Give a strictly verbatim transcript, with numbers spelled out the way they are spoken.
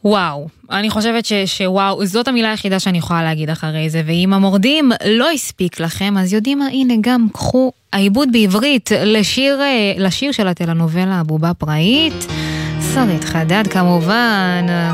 וואו, אני חושבת ש, שוואו, זאת המילה היחידה שאני יכולה להגיד אחרי זה, ואם המורדים לא הספיק לכם, אז יודעים מה, הנה גם קחו העיבוד בעברית לשיר, לשיר של הטלנובלה הבובה פראית, שרית חדד כמובן.